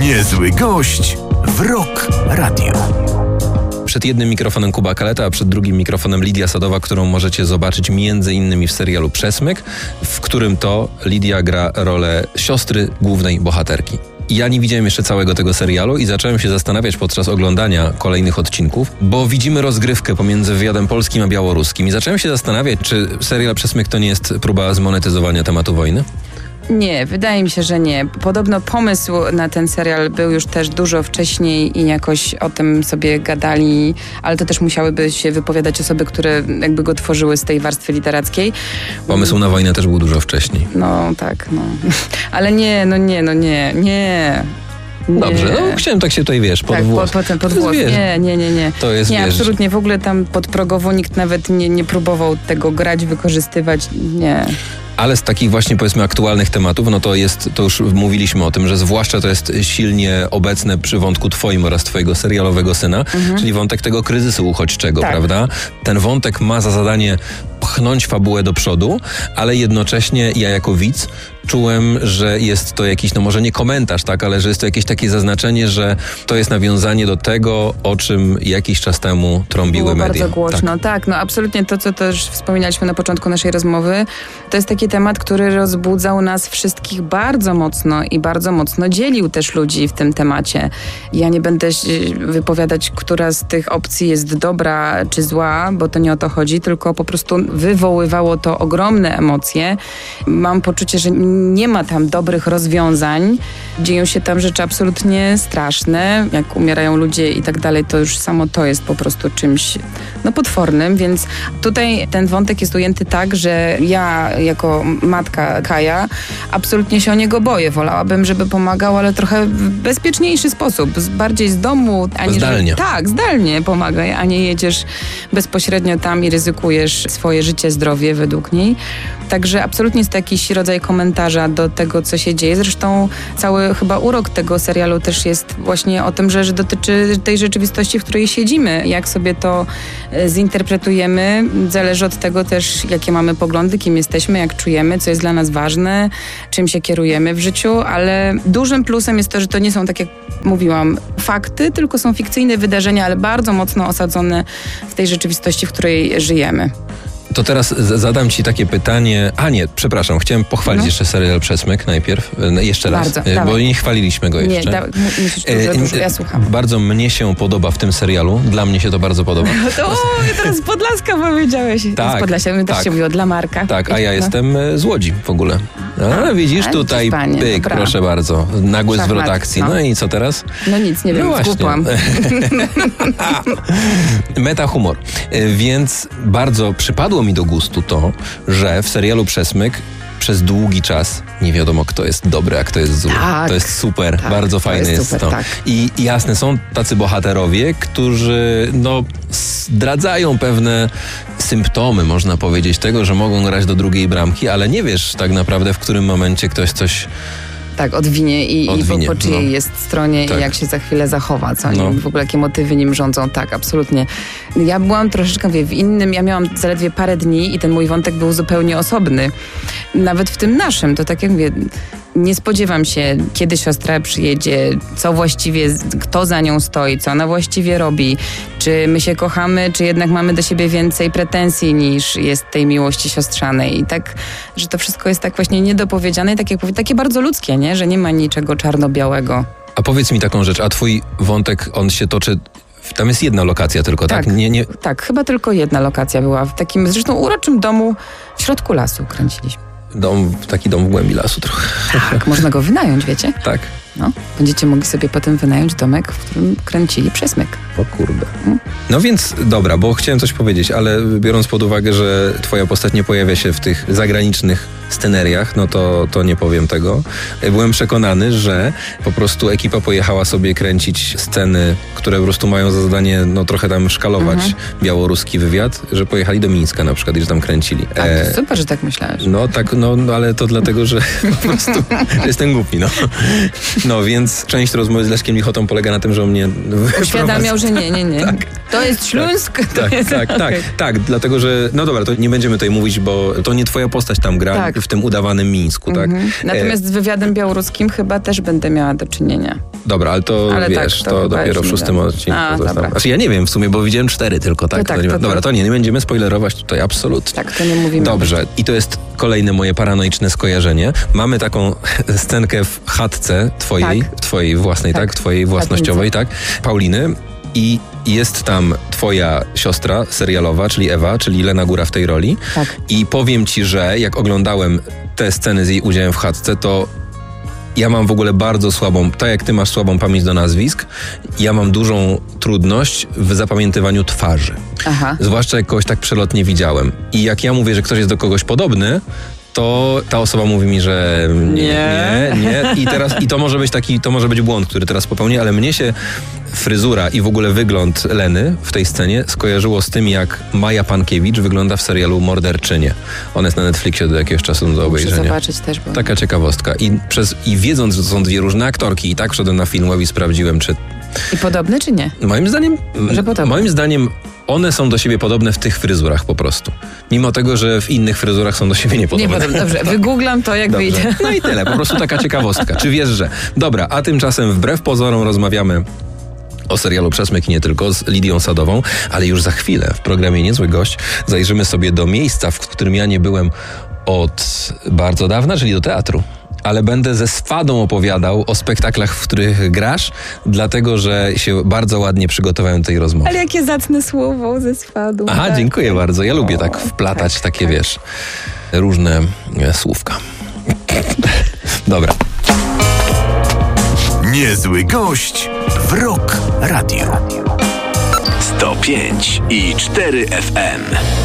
Niezły gość w Rock Radio. Przed jednym mikrofonem Kuba Kaleta, a przed drugim mikrofonem Lidia Sadowa, którą możecie zobaczyć m.in. w serialu Przesmyk, w którym to Lidia gra rolę siostry głównej bohaterki. Ja nie widziałem jeszcze całego tego serialu i zacząłem się zastanawiać podczas oglądania kolejnych odcinków, bo widzimy rozgrywkę pomiędzy wywiadem polskim a białoruskim i zacząłem się zastanawiać, czy serial Przesmyk to nie jest próba zmonetyzowania tematu wojny? Nie, wydaje mi się, że nie. Podobno pomysł na ten serial był już też dużo wcześniej i jakoś o tym sobie gadali, ale to też musiałyby się wypowiadać osoby, które jakby go tworzyły z tej warstwy literackiej. Pomysł na wojnę też był dużo wcześniej. No tak, no. Ale nie. Dobrze, no chciałem tak się tutaj, pod włos. Pod włos. Nie. To jest, nie, absolutnie. W ogóle tam podprogowo nikt nawet nie próbował tego grać, wykorzystywać. Nie. Ale z takich właśnie, powiedzmy, aktualnych tematów, no to już mówiliśmy o tym, że zwłaszcza to jest silnie obecne przy wątku twoim oraz twojego serialowego syna, czyli wątek tego kryzysu uchodźczego, tak. Prawda? Ten wątek ma za zadanie pchnąć fabułę do przodu, ale jednocześnie ja jako widz czułem, że jest to jakiś, no może nie komentarz, tak, ale że jest to jakieś takie zaznaczenie, że to jest nawiązanie do tego, o czym jakiś czas temu trąbiły media. Bardzo głośno, tak, no absolutnie to, co też wspominaliśmy na początku naszej rozmowy, to jest taki temat, który rozbudzał nas wszystkich bardzo mocno i bardzo mocno dzielił też ludzi w tym temacie. Ja nie będę wypowiadać, która z tych opcji jest dobra czy zła, bo to nie o to chodzi, tylko po prostu wywoływało to ogromne emocje. Mam poczucie, że nie ma tam dobrych rozwiązań. Dzieją się tam rzeczy absolutnie straszne. Jak umierają ludzie i tak dalej, to już samo to jest po prostu czymś potwornym, więc tutaj ten wątek jest ujęty tak, że ja jako matka Kaja absolutnie się o niego boję. Wolałabym, żeby pomagał, ale trochę w bezpieczniejszy sposób. Bardziej z domu. Zdalnie. Tak, zdalnie pomagaj, a nie jedziesz bezpośrednio tam i ryzykujesz swoje życie, zdrowie według niej. Także absolutnie jest to jakiś rodzaj komentarza do tego, co się dzieje. Zresztą cały chyba urok tego serialu też jest właśnie o tym, że dotyczy tej rzeczywistości, w której siedzimy. Jak sobie to zinterpretujemy, zależy od tego też, jakie mamy poglądy, kim jesteśmy, jak czujemy, co jest dla nas ważne, czym się kierujemy w życiu, ale dużym plusem jest to, że to nie są, tak jak mówiłam, fakty, tylko są fikcyjne wydarzenia, ale bardzo mocno osadzone w tej rzeczywistości, w której żyjemy. To teraz zadam ci takie pytanie. Przepraszam, chciałem pochwalić jeszcze serial Przesmyk najpierw. Jeszcze raz, bo nie chwaliliśmy go jeszcze. Nie, musisz dużo, ja słucham. Bardzo mnie się podoba w tym serialu. Dla mnie się to bardzo podoba. Teraz Podlaska powiedziałeś. Tak, z Podlasia, też się mówiło dla Marka. Tak, a ja jestem z Łodzi w ogóle. Widzisz, tutaj pyk, proszę bardzo. Nagły zwrot akcji. No i co teraz? No nic, nie wiem, zgłupłam. Metahumor. Więc bardzo przypadło mi do gustu to, że w serialu Przesmyk przez długi czas nie wiadomo, kto jest dobry, a kto jest zły. Tak, to jest super, bardzo fajne jest super, to. Tak. I jasne, są tacy bohaterowie, którzy zdradzają pewne symptomy, można powiedzieć, tego, że mogą grać do drugiej bramki, ale nie wiesz tak naprawdę, w którym momencie ktoś coś... Tak, odwinie i po czyjej jest stronie i jak się za chwilę zachowa, co w ogóle jakie motywy nim rządzą, tak, absolutnie. Ja byłam troszeczkę w innym, ja miałam zaledwie parę dni i ten mój wątek był zupełnie osobny. Nawet w tym naszym, to tak jak mówię, nie spodziewam się, kiedy siostra przyjedzie, co właściwie, kto za nią stoi, co ona właściwie robi, czy my się kochamy, czy jednak mamy do siebie więcej pretensji niż jest tej miłości siostrzanej. I tak, że to wszystko jest tak właśnie niedopowiedziane i takie bardzo ludzkie, nie? Że nie ma niczego czarno-białego. A powiedz mi taką rzecz, a twój wątek, on się toczy... Tam jest jedna lokacja tylko, tak? Tak, chyba tylko jedna lokacja była. W takim zresztą uroczym domu w środku lasu kręciliśmy. Taki dom w głębi lasu trochę. Tak, można go wynająć, wiecie? Tak. Będziecie mogli sobie potem wynająć domek, w którym kręcili Przesmyk. O kurde. No więc dobra, bo chciałem coś powiedzieć, ale biorąc pod uwagę, że twoja postać nie pojawia się w tych zagranicznych sceneriach, no to nie powiem tego. Byłem przekonany, że po prostu ekipa pojechała sobie kręcić sceny, które po prostu mają za zadanie trochę tam szkalować białoruski wywiad, że pojechali do Mińska na przykład i że tam kręcili. Super, że tak myślałeś. Ale to dlatego, że po prostu jestem głupi, No więc część rozmowy z Leszkiem Lichotą polega na tym, że on mnie uświadamiał, że nie. Tak. To jest Śląsk. Tak, dlatego, że dobra, to nie będziemy tutaj mówić, bo to nie twoja postać tam gra w tym udawanym Mińsku, tak? Natomiast z wywiadem białoruskim chyba też będę miała do czynienia. Dobra, ale to wiesz, tak, to dopiero w 6 odcinku zostało. Znaczy ja nie wiem w sumie, bo widziałem 4 tylko, tak? Dobra, to nie będziemy spoilerować tutaj absolutnie. Tak, to nie mówimy. Dobrze, i to jest kolejne moje paranoiczne skojarzenie. Mamy taką scenkę w chatce twojej własnej, tak? Twojej własnościowej, tak? Pauliny. I jest tam twoja siostra serialowa, czyli Ewa, czyli Lena Góra w tej roli. Tak. I powiem ci, że jak oglądałem te sceny z jej udziałem w chatce, to ja mam w ogóle bardzo słabą, tak jak ty masz słabą pamięć do nazwisk, ja mam dużą trudność w zapamiętywaniu twarzy. Aha. Zwłaszcza jak kogoś tak przelotnie widziałem. I jak ja mówię, że ktoś jest do kogoś podobny, to ta osoba mówi mi, że nie. I to może być błąd, który teraz popełnię, ale mnie się fryzura i w ogóle wygląd Leny w tej scenie skojarzyło z tym, jak Maja Pankiewicz wygląda w serialu Morderczynie. Ona jest na Netflixie do jakiegoś czasu do obejrzenia. Muszę zobaczyć też. Bo... Taka ciekawostka. I wiedząc, że to są dwie różne aktorki, i tak wszedłem na Filmweb i sprawdziłem, czy... I podobne, czy nie? Moim zdaniem one są do siebie podobne w tych fryzurach po prostu. Mimo tego, że w innych fryzurach są do siebie niepodobne. Dobrze, wygooglam to, jak wyjdzie. No i tyle, po prostu taka ciekawostka. Czy wiesz, że... Dobra, a tymczasem wbrew pozorom rozmawiamy o serialu Przesmyk i nie tylko z Lidią Sadową, ale już za chwilę w programie Niezły Gość zajrzymy sobie do miejsca, w którym ja nie byłem od bardzo dawna, czyli do teatru. Ale będę ze swadą opowiadał o spektaklach, w których grasz, dlatego, że się bardzo ładnie przygotowałem do tej rozmowy. Ale jakie zacne słowo, ze swadą. Aha, tak. Dziękuję bardzo. Ja lubię tak wplatać takie, wiesz, różne słówka. Dobra. Niezły Gość w Rock Radio. 105,4 FM.